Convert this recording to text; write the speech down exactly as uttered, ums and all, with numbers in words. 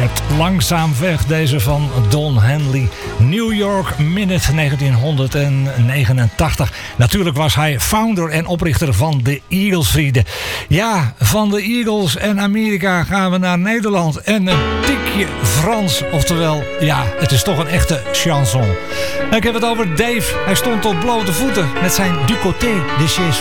Het langzaam weg, deze van Don Henley. New York Minute negentienhonderdnegenentachtig. Natuurlijk was hij founder en oprichter van de Eagles, vrienden. Ja, van de Eagles en Amerika gaan we naar Nederland. En een tikje Frans. Oftewel, ja, het is toch een echte chanson. Ik heb het over Dave. Hij stond op blote voeten met zijn Du Côté de chez